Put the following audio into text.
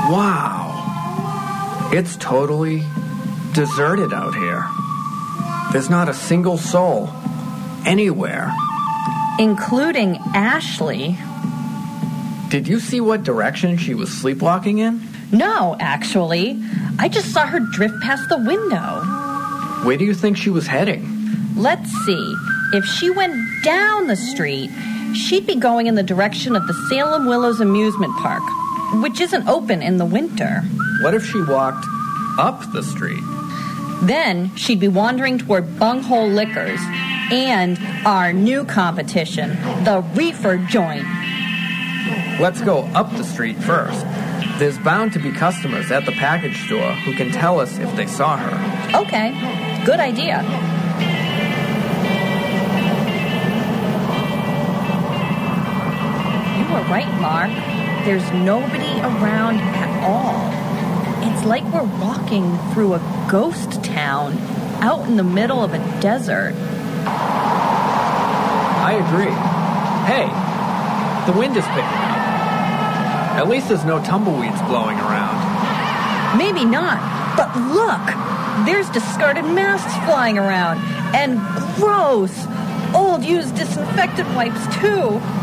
Wow. It's totally deserted out here. There's not a single soul anywhere. Including Ashley. Did you see what direction she was sleepwalking in? No, actually. I just saw her drift past the window. Where do you think she was heading? Let's see. If she went down the street, she'd be going in the direction of the Salem Willows Amusement Park, which isn't open in the winter. What if she walked up the street? Then she'd be wandering toward Bunghole Liquors and our new competition, the Reefer Joint. Let's go up the street first. There's bound to be customers at the package store who can tell us if they saw her. Okay, good idea. You were right, Mark. There's nobody around at all. It's like we're walking through a ghost town out in the middle of a desert. I agree. Hey, the wind is picking up. At least there's no tumbleweeds blowing around. Maybe not, but look! There's discarded masks flying around, and gross, old used disinfectant wipes too.